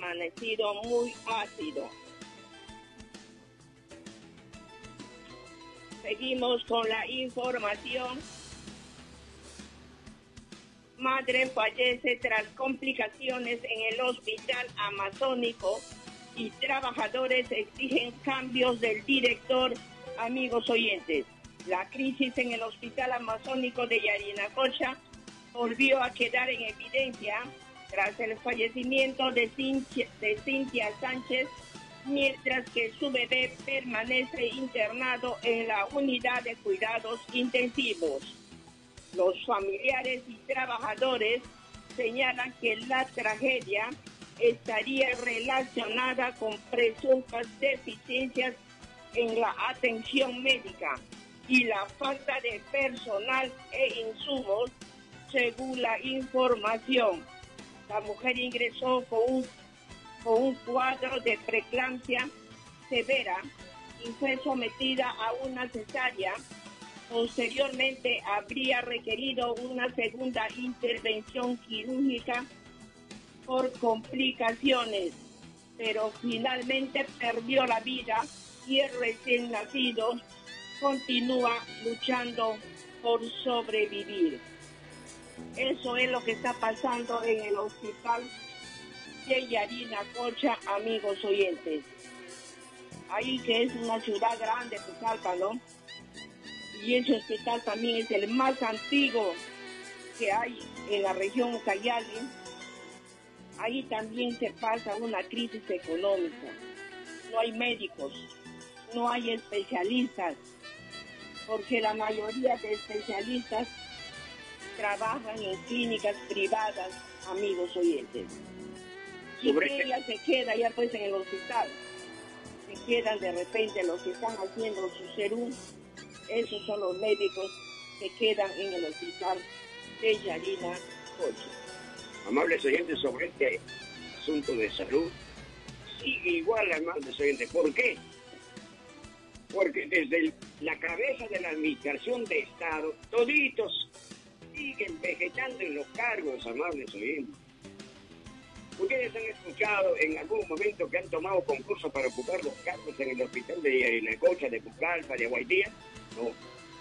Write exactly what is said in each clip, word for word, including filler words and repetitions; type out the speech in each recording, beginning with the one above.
amanecido muy ácido. Seguimos con la información. Madre fallece tras complicaciones en el hospital amazónico y trabajadores exigen cambios del director. Amigos oyentes, la crisis en el hospital amazónico de Yarinacocha volvió a quedar en evidencia tras el fallecimiento de Cintia, de Cintia Sánchez, mientras que su bebé permanece internado en la unidad de cuidados intensivos. Los familiares y trabajadores señalan que la tragedia estaría relacionada con presuntas deficiencias en la atención médica y la falta de personal e insumos, según la información. La mujer ingresó con un, con un cuadro de preeclampsia severa y fue sometida a una cesárea. Posteriormente habría requerido una segunda intervención quirúrgica por complicaciones, pero finalmente perdió la vida y el recién nacido continúa luchando por sobrevivir. Eso es lo que está pasando en el hospital de Yarinacocha, amigos oyentes. Ahí que es una ciudad grande, Pucallpa, ¿no? Y ese hospital también es el más antiguo que hay en la región Ucayali. Ahí también se pasa una crisis económica. No hay médicos, no hay especialistas, porque la mayoría de especialistas trabajan en clínicas privadas, amigos oyentes. Y que ella se queda ya pues en el hospital. Se quedan de repente los que están haciendo su serum. Esos son los médicos que quedan en el hospital de Yarinacocha. Amables oyentes, sobre este asunto de salud, sigue igual, amables oyentes. ¿Por qué? Porque desde el, la cabeza de la administración de Estado, toditos siguen vegetando en los cargos, amables oyentes. ¿Ustedes han escuchado en algún momento que han tomado concursos para ocupar los cargos en el hospital de Yarinacocha, de Pucallpa, de Guaitía? No.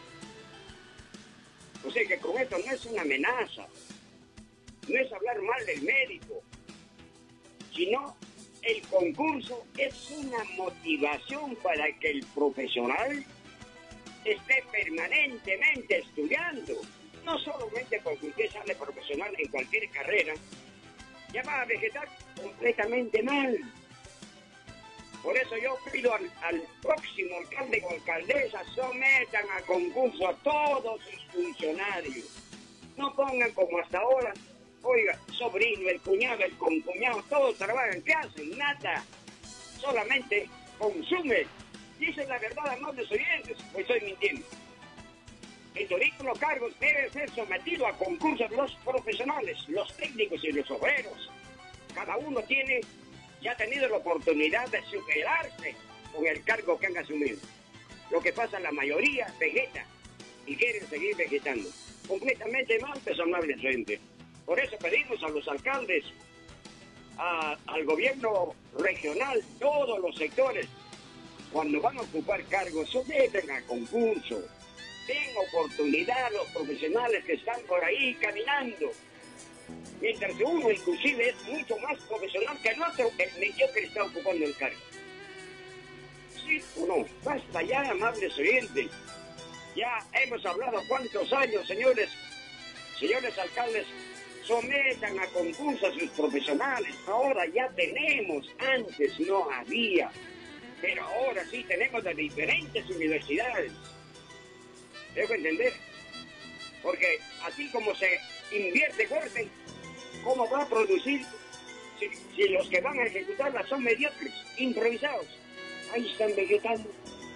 O sea que con esto no es una amenaza, no es hablar mal del médico, sino el concurso es una motivación para que el profesional esté permanentemente estudiando. No solamente porque usted sale profesional en cualquier carrera, ya va a vegetar completamente mal. Por eso yo pido al, al próximo alcalde o alcaldesa, sometan a concurso a todos sus funcionarios. No pongan como hasta ahora, oiga, sobrino, el cuñado, el concuñado, todos trabajan. ¿Qué hacen? Nada. Solamente consumen. Dicen la verdad, amables oyentes, pues estoy mintiendo. En todos los cargos deben ser sometidos a concursos los profesionales, los técnicos y los obreros. Cada uno tiene, ya ha tenido la oportunidad de superarse con el cargo que han asumido. Lo que pasa, la mayoría vegeta y quieren seguir vegetando. Completamente mal, pues, amables oyentes. Por eso pedimos a los alcaldes, a, al gobierno regional, todos los sectores, cuando van a ocupar cargos, someten a concurso. Den oportunidad a los profesionales que están por ahí caminando. Mientras que uno inclusive es mucho más profesional que el otro, el mediocre está ocupando el cargo. ¿Sí o no? Basta ya, amables oyentes. Ya hemos hablado cuántos años, señores, señores alcaldes, sometan a concurso a sus profesionales. Ahora ya tenemos, antes no había, pero ahora sí tenemos de diferentes universidades. Dejo entender, porque así como se invierte fuerte, ¿cómo va a producir si, si los que van a ejecutarla son mediocres, improvisados? Ahí están vegetando.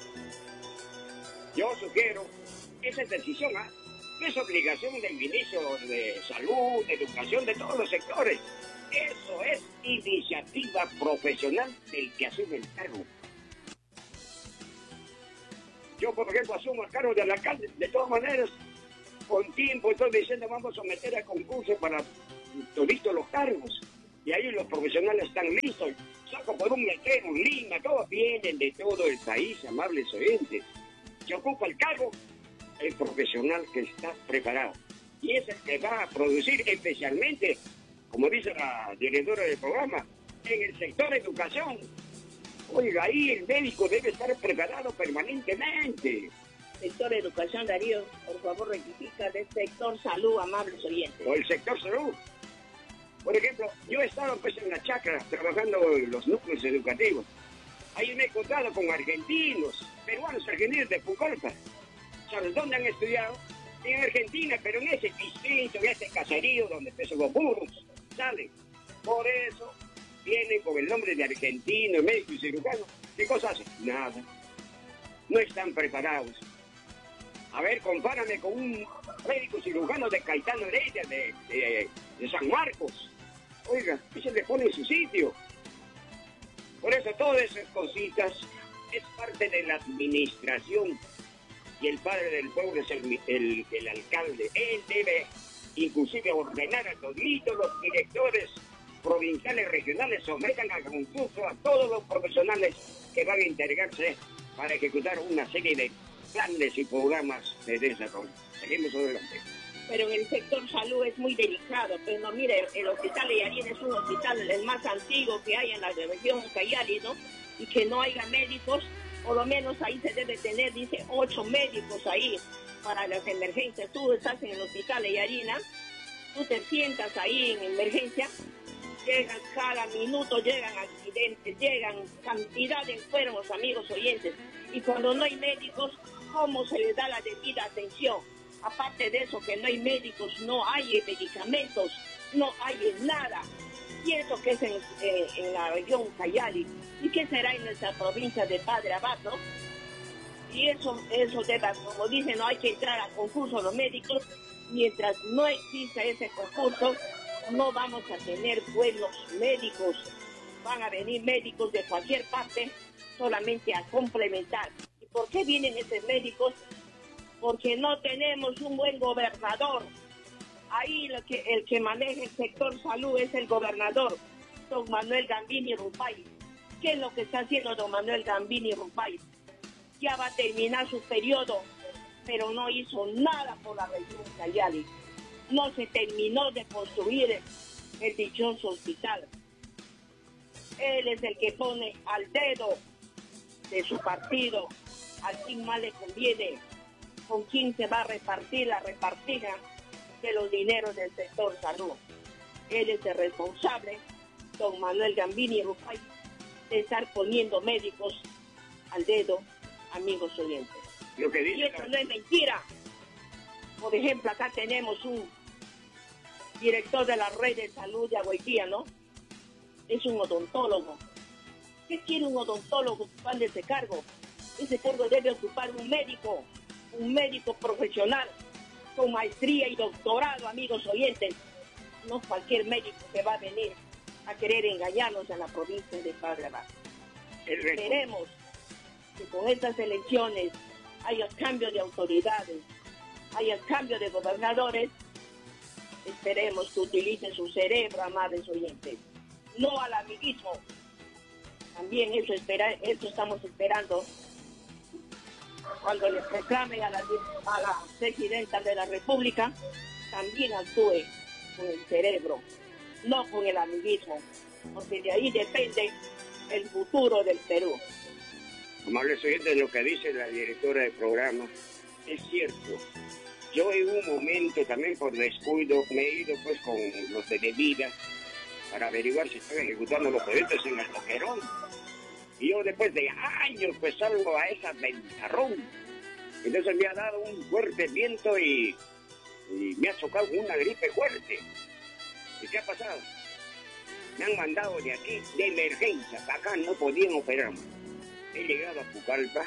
Yo sugiero, esa es decisión, ¿eh? Es obligación del ministro de Salud, de Educación, de todos los sectores. Eso es iniciativa profesional del que asume el cargo. Yo, por ejemplo, asumo el cargo del alcalde. De todas maneras, con tiempo estoy diciendo, vamos a someter a concurso para toditos los cargos. Y ahí los profesionales están listos. Saco por un letrero, un Lima, todos vienen de todo el país, amables oyentes. Se ocupa el cargo el profesional que está preparado. Y es el que va a producir especialmente, como dice la directora del programa, en el sector educación. Oiga, ahí el médico debe estar preparado permanentemente. Sector educación, Darío, por favor rectifica del sector salud, amables oyentes. O el sector salud. Por ejemplo, yo he estado pues en la chacra trabajando en los núcleos educativos. Ahí me he encontrado con argentinos, peruanos argentinos de Pucallpa. ¿Sabes dónde han estudiado? En Argentina, pero en ese distrito, en ese caserío donde empiezan los burros, ¿sale? Por eso vienen con el nombre de argentino, médico y cirujano. ¿Qué cosa hacen? Nada. No están preparados. A ver, compárame con un médico cirujano de Caetano Heredia, de, de, de San Marcos. Oiga, ese le pone en su sitio. Por eso todas esas cositas es parte de la administración. Y el padre del pueblo es el, el, el alcalde. Él debe inclusive ordenar a todos los directores provinciales, regionales, sometan a concurso a todos los profesionales que van a integrarse para ejecutar una serie de planes y programas de desarrollo. Seguimos adelante. Pero en el sector salud es muy delicado. Pero no, mire, el hospital de Yarín es un hospital el más antiguo que hay en la región Cayali, ¿no? Y que no haya médicos, por lo menos ahí se debe tener, dice, ocho médicos ahí para las emergencias. Tú estás en el hospital de Yarina, tú te sientas ahí en emergencia, llegan cada minuto, llegan accidentes, llegan cantidad de enfermos, amigos oyentes. Y cuando no hay médicos, ¿cómo se les da la debida atención? Aparte de eso, que no hay médicos, no hay medicamentos, no hay nada. Y eso que es en, eh, en la región Cayali. ¿Y qué será en nuestra provincia de Padre Abad, no? Y eso, eso debe, como dicen, no hay que entrar a concurso a los médicos. Mientras no exista ese concurso, no vamos a tener buenos médicos. Van a venir médicos de cualquier parte solamente a complementar. ¿Y por qué vienen esos médicos? Porque no tenemos un buen gobernador. Ahí lo que, el que maneja el sector salud es el gobernador, don Manuel Gambini Rupay. ¿Qué es lo que está haciendo don Manuel Gambini Rupay? Ya va a terminar su periodo, pero no hizo nada por la región Cayali. No se terminó de construir el dichoso hospital. Él es el que pone al dedo de su partido a quien más le conviene, con quién se va a repartir la repartida de los dineros del sector salud. Él es el responsable, don Manuel Gambini Rupay, de estar poniendo médicos al dedo, amigos oyentes. Lo que dice y eso la... no es mentira. Por ejemplo, acá tenemos un director de la red de salud de Agüitía, ¿no? Es un odontólogo. ¿Qué quiere un odontólogo ocupar de ese cargo? Ese cargo debe ocupar un médico, un médico profesional, con maestría y doctorado, amigos oyentes. No cualquier médico que va a venir a querer engañarnos en la provincia de Padre Abad. Esperemos que con estas elecciones haya cambio de autoridades, haya cambio de gobernadores. Esperemos que utilicen su cerebro, amables oyentes. No al amiguismo. También eso, espera, eso estamos esperando. Cuando les reclame a la, a la presidenta de la República, también actúe con el cerebro, no con el amiguismo, porque de ahí depende el futuro del Perú. Amables oyentes, lo que dice la directora del programa es cierto. Yo en un momento también por descuido me he ido pues con los de Medida para averiguar si están ejecutando los proyectos en el Boquerón. Y yo después de años pues salgo a esa ventarrón. Entonces me ha dado un fuerte viento y, y me ha chocado con una gripe fuerte. ¿Y qué ha pasado? Me han mandado de aquí de emergencia. Acá no podían operar. He llegado a Pucallpa,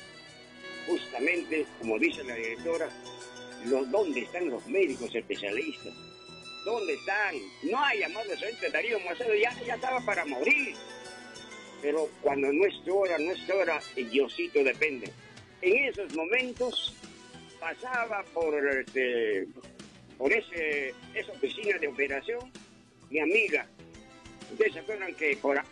justamente como dice la directora, los, ¿dónde están los médicos especialistas? ¿Dónde están? No hay llamado a Darío Macedo, ya, ya estaba para morir. Pero cuando no es tu hora, no es tu hora, el Diosito depende. En esos momentos pasaba por, este, por ese, esa oficina de operación mi amiga, Ustedes se acuerdan que por